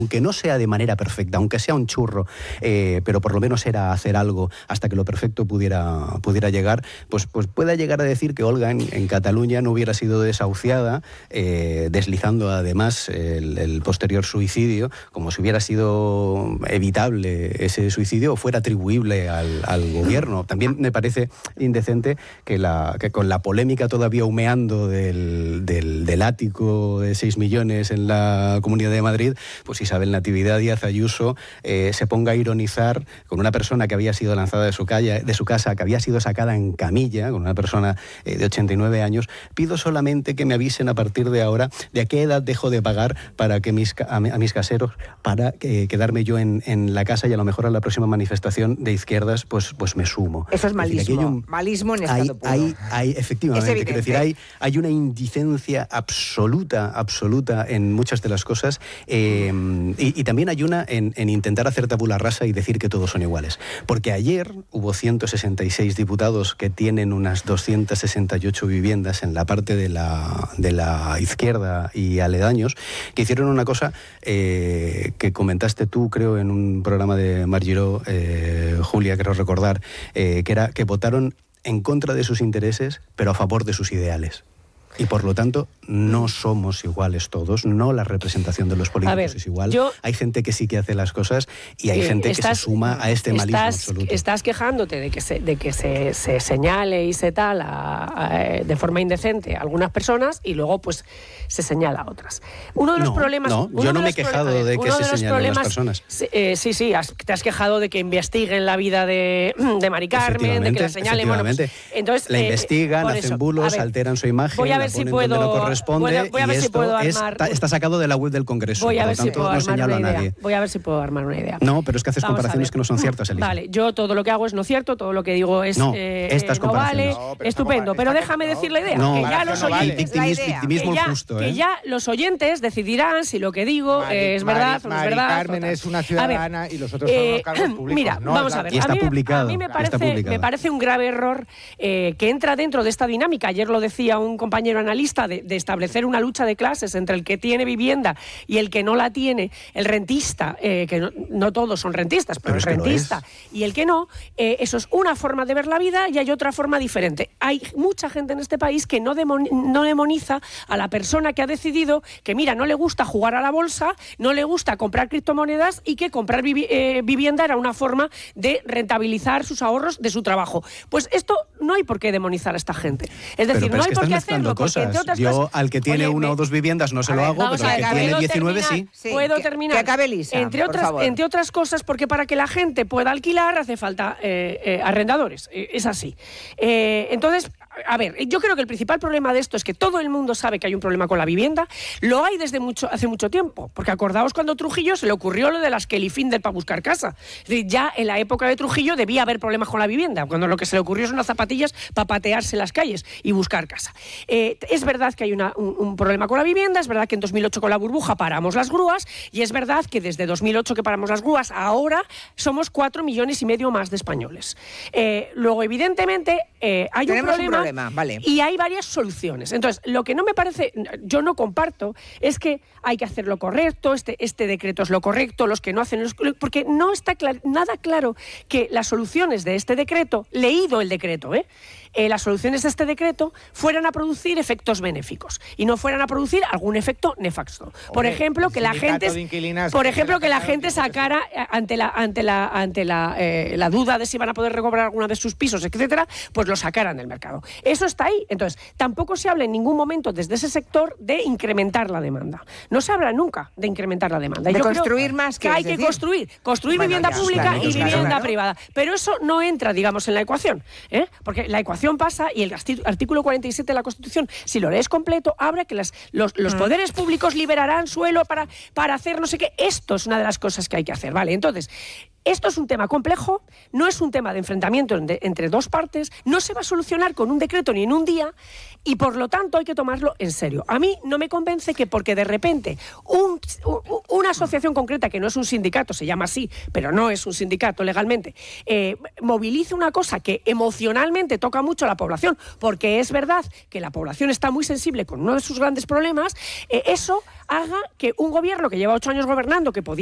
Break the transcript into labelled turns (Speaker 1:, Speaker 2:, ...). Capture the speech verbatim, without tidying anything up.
Speaker 1: aunque no sea de manera perfecta, aunque sea un churro, eh, pero por lo menos era hacer algo hasta que lo perfecto pudiera, pudiera llegar, pues, pues pueda llegar a decir que Olga en, en Cataluña no hubiera sido desahuciada, eh, deslizando además el, el posterior suicidio, como si hubiera sido evitable ese suicidio o fuera atribuible al, al gobierno. También me parece indecente que, la, que con la polémica todavía humeando del, del, del ático de seis millones en la Comunidad de Madrid, pues si Isabel Natividad Díaz Ayuso eh, se ponga a ironizar con una persona que había sido lanzada de su, calle, de su casa, que había sido sacada en camilla, con una persona eh, de ochenta y nueve años. Pido solamente que me avisen a partir de ahora de a qué edad dejo de pagar para que mis, a, a mis caseros, para eh, quedarme yo en, en la casa, y a lo mejor a la próxima manifestación de izquierdas pues, pues me sumo.
Speaker 2: Eso es malismo,
Speaker 1: es decir, un,
Speaker 2: malismo en estado
Speaker 1: hay,
Speaker 2: puro.
Speaker 1: Hay, hay, efectivamente, quiero decir, hay, hay una indicencia absoluta, absoluta en muchas de las cosas, eh, y, y también hay una en, en intentar hacer tabula rasa y decir que todos son iguales. Porque ayer hubo ciento sesenta y seis diputados que tienen unas doscientas sesenta y ocho viviendas en la parte de la, de la izquierda y aledaños, que hicieron una cosa eh, que comentaste tú, creo, en un programa de Mar Giró, eh, Julia, creo recordar, eh, que era que votaron en contra de sus intereses, pero a favor de sus ideales. Y por lo tanto, no somos iguales todos, no la representación de los políticos ver, es igual. Yo, hay gente que sí que hace las cosas y hay eh, gente estás, que se suma a este malismo
Speaker 3: estás,
Speaker 1: absoluto.
Speaker 3: Estás quejándote de que se, de que se, se señale y se tal a, a, de forma indecente a algunas personas y luego pues se señala a otras. Uno de los
Speaker 1: no,
Speaker 3: problemas...
Speaker 1: No, yo no me he quejado de que se señalen a las personas.
Speaker 3: Eh, sí, sí, has, te has quejado de que investiguen la vida de, de Mari Carmen, de que la señalen... Bueno, pues, entonces,
Speaker 1: la
Speaker 3: eh,
Speaker 1: investigan, hacen
Speaker 3: eso,
Speaker 1: bulos,
Speaker 3: ver,
Speaker 1: alteran su imagen,
Speaker 3: voy a ver
Speaker 1: la ponen
Speaker 3: si puedo,
Speaker 1: donde no corresponde,
Speaker 3: voy a, voy a ver
Speaker 1: y
Speaker 3: si
Speaker 1: esto
Speaker 3: puedo
Speaker 1: es,
Speaker 3: armar,
Speaker 1: está, está sacado de la web del Congreso.
Speaker 3: Voy a
Speaker 1: por
Speaker 3: ver
Speaker 1: lo tanto,
Speaker 3: si puedo
Speaker 1: no
Speaker 3: armar
Speaker 1: señalo
Speaker 3: una
Speaker 1: a
Speaker 3: idea.
Speaker 1: nadie.
Speaker 3: Voy a ver si puedo armar una idea.
Speaker 1: No, pero es que haces
Speaker 3: Vamos
Speaker 1: comparaciones que no son ciertas, Alicia.
Speaker 3: Vale, yo todo lo que hago es no cierto, todo lo que digo es
Speaker 1: no,
Speaker 3: eh,
Speaker 1: estas
Speaker 3: no vale,
Speaker 1: no,
Speaker 3: pero estupendo, pero déjame
Speaker 4: no,
Speaker 3: decir la idea,
Speaker 1: no,
Speaker 3: que ya los
Speaker 1: no
Speaker 3: oyentes,
Speaker 1: vale. victimismo
Speaker 3: que, ya,
Speaker 1: justo, ¿eh?
Speaker 3: que ya los oyentes decidirán si lo que digo
Speaker 4: Mari,
Speaker 3: eh, es
Speaker 4: Mari,
Speaker 3: verdad o no es verdad.
Speaker 4: Mari Carmen es una ciudadana ver, y los otros
Speaker 3: eh,
Speaker 4: son los cargos públicos.
Speaker 3: Mira,
Speaker 4: no,
Speaker 3: vamos a ver,
Speaker 1: y está
Speaker 3: a mí,
Speaker 1: publicado,
Speaker 3: a mí me
Speaker 1: está
Speaker 3: parece, me parece un grave error eh, que entra dentro de esta dinámica. Ayer lo decía un compañero analista de, de establecer una lucha de clases entre el que tiene vivienda y el que no la tiene, el rentista, eh, que no, no todos son rentistas, pero, pero el rentista y el que no, eh, eso es una forma de ver la vida y hay otra forma diferente. Hay mucha gente en este país que no, demon, no demoniza a la persona que ha decidido que, mira, no le gusta jugar a la bolsa, no le gusta comprar criptomonedas y que comprar vivi, eh, vivienda era una forma de rentabilizar sus ahorros de su trabajo. Pues esto no hay por qué demonizar a esta gente. Es decir,
Speaker 1: pero, pero
Speaker 3: no
Speaker 1: es
Speaker 3: hay
Speaker 1: que
Speaker 3: por qué
Speaker 1: estás
Speaker 3: hacerlo.
Speaker 1: Cosas.
Speaker 3: Porque, entre otras
Speaker 1: Yo,
Speaker 3: cosas,
Speaker 1: al que tiene
Speaker 3: oye,
Speaker 1: una
Speaker 3: me,
Speaker 1: o dos viviendas no se lo
Speaker 3: ver,
Speaker 1: hago, pero al que
Speaker 3: ver,
Speaker 1: tiene diecinueve
Speaker 3: terminar,
Speaker 1: sí.
Speaker 3: sí. Puedo
Speaker 2: que,
Speaker 3: terminar.
Speaker 2: Que acabe Lisa,
Speaker 3: entre, otras, entre otras cosas, porque para que la gente pueda alquilar hace falta eh, eh, arrendadores. Eh, es así. Eh, entonces, a ver, yo creo que el principal problema de esto es que todo el mundo sabe que hay un problema con la vivienda. Lo hay desde mucho, hace mucho tiempo. Porque acordaos cuando a Trujillo se le ocurrió lo de las Kelly Finder para buscar casa. Es decir, ya en la época de Trujillo debía haber problemas con la vivienda, cuando lo que se le ocurrió son unas zapatillas para patearse las calles y buscar casa. Eh, es verdad que hay una, un, un problema con la vivienda, es verdad que en dos mil ocho con la burbuja paramos las grúas y es verdad que desde dos mil ocho que paramos las grúas, ahora somos cuatro millones y medio más de españoles. Eh, luego, evidentemente, eh, hay un problema,
Speaker 2: un problema vale.
Speaker 3: y hay varias soluciones. Entonces, lo que no me parece, yo no comparto, es que hay que hacer lo correcto, este, este decreto es lo correcto, los que no hacen, los, porque no está clar, nada claro que las soluciones de este decreto, leído el decreto, ¿eh? Eh, las soluciones de este decreto fueran a producir efectos benéficos y no fueran a producir algún efecto nefasto. Por Hombre, ejemplo, que la gente, por ejemplo, que la gente sacara ante la ante la ante la, eh, la duda de si van a poder recobrar alguna de sus pisos, etcétera, pues lo sacaran del mercado. Eso está ahí. Entonces, tampoco se habla en ningún momento desde ese sector de incrementar la demanda. No se habla nunca de incrementar la demanda.
Speaker 2: De
Speaker 3: Yo
Speaker 2: construir
Speaker 3: creo
Speaker 2: más,
Speaker 3: que hay
Speaker 2: decir?
Speaker 3: que construir, construir bueno, vivienda ya, pública claro, y claro, vivienda claro. privada. Pero eso no entra, digamos, en la ecuación, ¿eh? Porque la ecuación pasa y el artículo cuarenta y siete de la Constitución, si lo lees completo, habla que las, los, los poderes públicos liberarán suelo para, para hacer no sé qué. Esto es una de las cosas que hay que hacer, ¿vale? Entonces, esto es un tema complejo, no es un tema de enfrentamiento entre dos partes, no se va a solucionar con un decreto ni en un día, y por lo tanto hay que tomarlo en serio. A mí no me convence que porque de repente un, una asociación concreta, que no es un sindicato, se llama así, pero no es un sindicato legalmente, eh, movilice una cosa que emocionalmente toca mucho a la población, porque es verdad que la población está muy sensible con uno de sus grandes problemas, eh, eso haga que un gobierno que lleva ocho años gobernando, que podía